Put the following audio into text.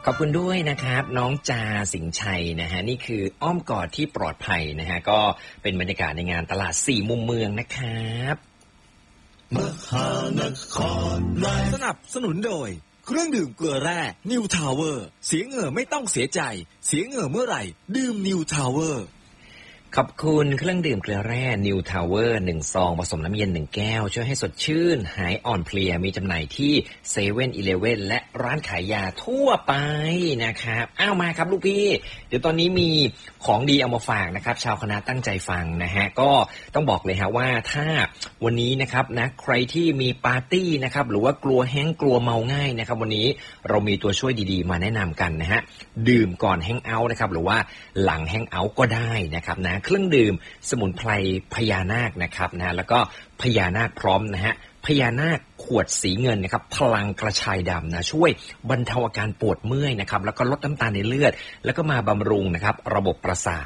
ขอบคุณด้วยนะครับน้องจาสิงห์ชัยนะฮะนี่คืออ้อมกอดที่ปลอดภัยนะฮะก็เป็นบรรยากาศในงานตลาดสี่มุมเมืองนะครับมหานครสนับสนุนโดยเครื่องดื่มเกลือแร่นิวทาวเวอร์เสียเหงื่อไม่ต้องเสียใจเสียเหงื่อเมื่อไหร่ดื่มนิวทาวเวอร์ขอบคุณเครื่องดื่มเกลือแร่นิวทาวเวอร์1ซองผสมน้ำเย็น1แก้วช่วยให้สดชื่นหายอ่อนเพลียมีจำหน่ายที่เซเว่นอีเลฟเว่นและร้านขายยาทั่วไปนะครับมาครับลูกพี่เดี๋ยวตอนนี้มีของดีเอามาฝากนะครับชาวคณะตั้งใจฟังนะฮะก็ต้องบอกเลยฮะว่าถ้าวันนี้นะครับนะใครที่มีปาร์ตี้นะครับหรือว่ากลัวแห้งกลัวเมาง่ายนะครับวันนี้เรามีตัวช่วยดีๆมาแนะนำกันนะฮะดื่มก่อนแฮงเอาท์นะครับหรือว่าหลังแฮงเอาท์ก็ได้นะครับนะเครื่องดื่มสมุนไพรพญานาคนะครับนะแล้วก็พญานาคพร้อมนะฮะพญานาคขวดสีเงินนะครับพลังกระชายดำนะช่วยบรรเทาอาการปวดเมื่อยนะครับแล้วก็ลดน้ำตาลในเลือดแล้วก็มาบำรุงนะครับระบบประสาท